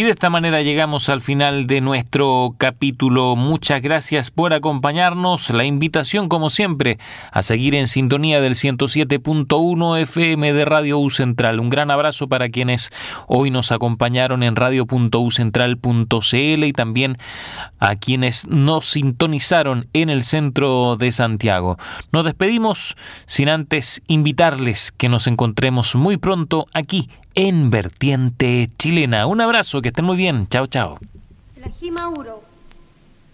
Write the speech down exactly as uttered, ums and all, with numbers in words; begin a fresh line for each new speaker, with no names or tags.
de esta manera llegamos al final de nuestro capítulo. Muchas gracias por acompañarnos. La invitación, como siempre, a seguir en sintonía del ciento siete punto uno F M de Radio U Central. Un gran abrazo para quienes hoy nos acompañaron en radio punto u central punto c l y también a quienes nos sintonizaron en el centro de Santiago. Nos despedimos sin antes invitarles que nos encontremos muy pronto aquí en Vertiente Chilena. Un abrazo, que estén muy bien. Chao, chao.
La Jimauro.